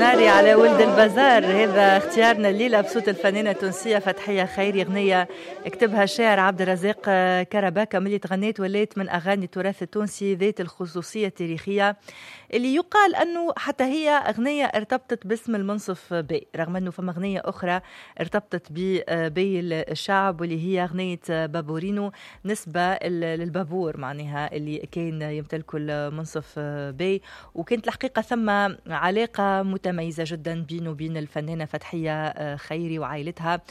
ناري على ولد البزار. هذا اختيارنا الليلة بصوت الفنانة التونسية فتحية خيري، أغنية اكتبها الشاعر عبد الرزاق كرباكة، ملي تغنيت وليت من أغاني التراث التونسي ذات الخصوصية التاريخية، اللي يقال أنه حتى هي أغنية ارتبطت باسم المنصف بي، رغم أنه فما أغنية أخرى ارتبطت ببي الشعب واللي هي أغنية بابورينو نسبة للبابور معناها اللي كان يمتلكه المنصف بي. وكانت الحقيقة ثم علاقة متميزة جدا بينه وبين الفنانة فتحية خيري وعائلتها،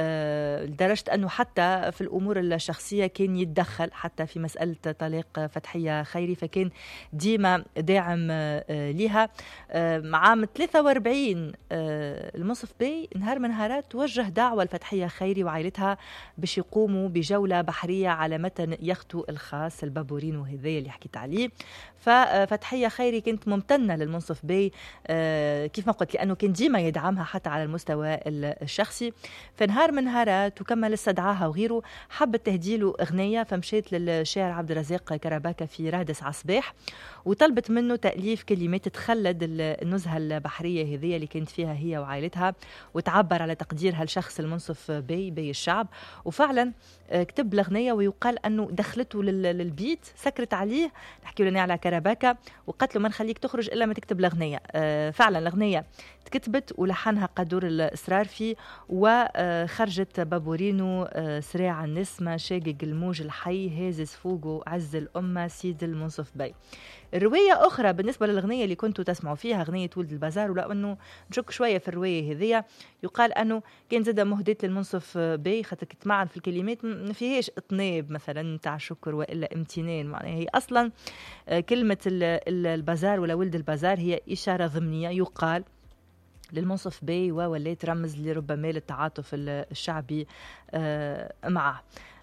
لدرجة أنه حتى في الأمور الشخصية كان يتدخل حتى في مسألة طلاق فتحية خيري، فكان ديما داعم لها. عام 43 المنصف بي نهار من نهارات توجه دعوة لفتحية خيري وعائلتها باش يقوموا بجولة بحرية على متن يخته الخاص البابورينو هذايا اللي حكيت عليه. ففتحية خيري كانت ممتنة للمنصف بي كيف ما قلت، لأنه كان ديما يدعمها حتى على المستوى الشخصي. فنهار من نهارات وكمل استدعاها وغيره، حبت تهديله أغنية، فمشيت للشاعر عبد الرزاق كرباكة في رادس عصباح وطلبت منه تأليف كلمات تخلد النزهة البحرية هذه اللي كانت فيها هي وعائلتها، وتعبر على تقديرها لشخص المنصف بي الشعب. وفعلا كتب الأغنية، ويقال أنه دخلته للبيت، سكرت عليه، نحكي لنا على كرباكة، وقالت له ما نخليك تخرج إلا ما تكتب الأغنية. فعلا الأغنية تكتبت ولحنها قدور الإصرار فيه، وخرجت بابورينو سريع النسمة شاقق الموج الحي هازز فوقه عز الأمة سيد المنصف بي. الرواية أخرى بالنسبة للأغنية اللي كنتوا تسمعوا فيها، أغنية ولد البزار، ولا أنه نشك شوية في الرواية هذية، يقال أنه كان زاد مهدات للمنصف بي خاطر كنت معا في الكلمات ما فيهاش اطناب مثلا تاع شكر وإلا امتنان، معناها هي أصلا كلمة البزار ولا ولد البزار هي إشارة ضمنية يقال للمنصف بي، ووليت رمز لربما للتعاطف الشعبي معه.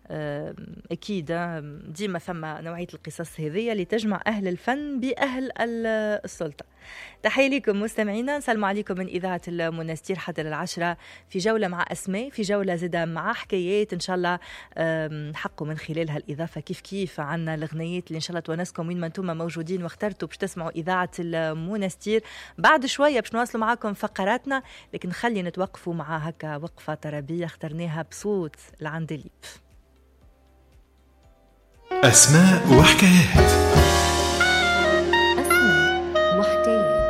أكيد ديما ثم نوعية القصص هذه اللي تجمع أهل الفن بأهل السلطة. تحية لكم مستمعينا، نسلم عليكم من إذاعة المنستير حتى للعشرة، في جولة مع أسماء، في جولة زادة مع حكايات إن شاء الله نحقوا من خلالها الإضافة كيف عنا الغنيات اللي إن شاء الله تونسكم وين ما انتم موجودين واخترتوا باش تسمعوا إذاعة المنستير. بعد شوية باش نواصلوا معاكم فقراتنا، لكن خلي نتوقفوا مع هكا وقفة طربية اخترناها بصوت العندليب. أسماء وحكايات.